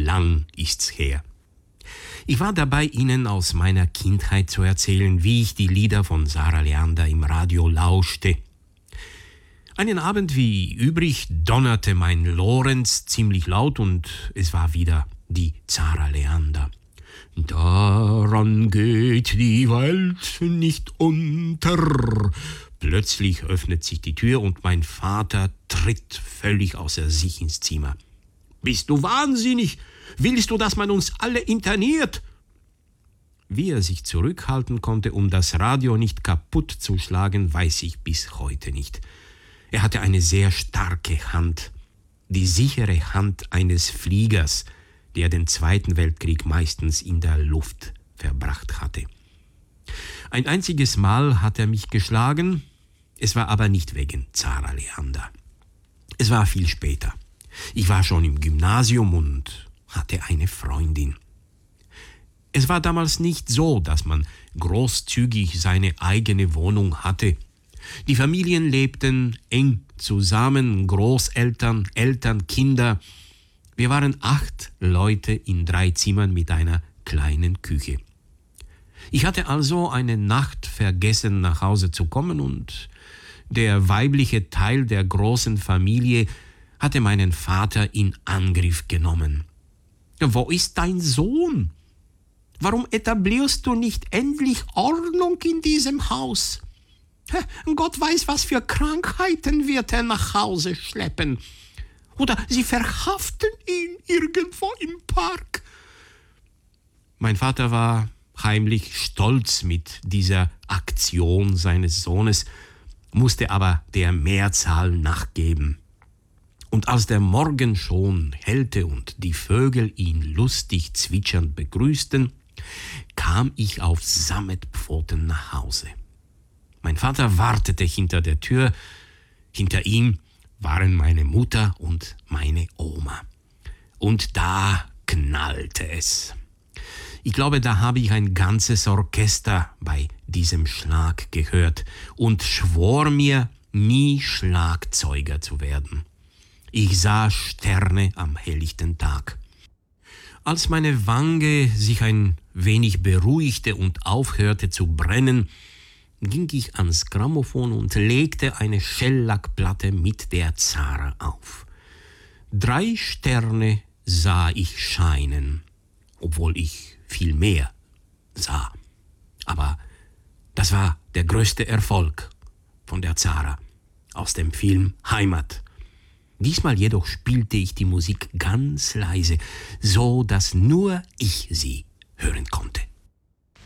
lang ist's her. Ich war dabei, Ihnen aus meiner Kindheit zu erzählen, wie ich die Lieder von Sarah Leander im Radio lauschte. Einen Abend wie übrig donnerte mein Lorenz ziemlich laut und es war wieder die Sarah Leander. Daran geht die Welt nicht unter. Plötzlich öffnet sich die Tür und mein Vater tritt völlig außer sich ins Zimmer. »Bist du wahnsinnig? Willst du, dass man uns alle interniert?« Wie er sich zurückhalten konnte, um das Radio nicht kaputt zu schlagen, weiß ich bis heute nicht. Er hatte eine sehr starke Hand, die sichere Hand eines Fliegers, der den Zweiten Weltkrieg meistens in der Luft verbracht hatte. Ein einziges Mal hat er mich geschlagen, es war aber nicht wegen Sarah Leander. Es war viel später. Ich war schon im Gymnasium und hatte eine Freundin. Es war damals nicht so, dass man großzügig seine eigene Wohnung hatte. Die Familien lebten eng zusammen, Großeltern, Eltern, Kinder. Wir waren 8 Leute in 3 Zimmern mit einer kleinen Küche. Ich hatte also eine Nacht vergessen, nach Hause zu kommen und der weibliche Teil der großen Familie hatte meinen Vater in Angriff genommen. »Wo ist dein Sohn? Warum etablierst du nicht endlich Ordnung in diesem Haus? Gott weiß, was für Krankheiten wird er nach Hause schleppen. Oder sie verhaften ihn irgendwo im Park.« Mein Vater war heimlich stolz mit dieser Aktion seines Sohnes, musste aber der Mehrzahl nachgeben. Und als der Morgen schon hellte und die Vögel ihn lustig zwitschernd begrüßten, kam ich auf Sammetpfoten nach Hause. Mein Vater wartete hinter der Tür. Hinter ihm waren meine Mutter und meine Oma. Und da knallte es. Ich glaube, da habe ich ein ganzes Orchester bei diesem Schlag gehört und schwor mir, nie Schlagzeuger zu werden. Ich sah Sterne am helllichten Tag. Als meine Wange sich ein wenig beruhigte und aufhörte zu brennen, ging ich ans Grammophon und legte eine Schellackplatte mit der Zara auf. 3 Sterne sah ich scheinen, obwohl ich viel mehr sah. Aber das war der größte Erfolg von der Zara aus dem Film Heimat. Diesmal jedoch spielte ich die Musik ganz leise, so dass nur ich sie hören konnte.